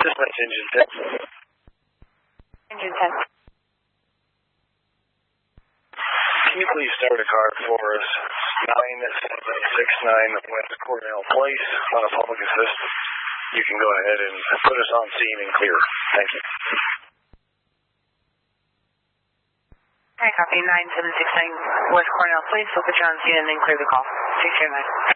Dispatch engine 10. Engine 10. Can you please start a car for us? 9769 West Cornell Place on a public assistant. You can go ahead and put us on scene and clear. Thank you. Hi, copy 9769 West Cornell Place. We'll put you on scene and then clear the call. 609.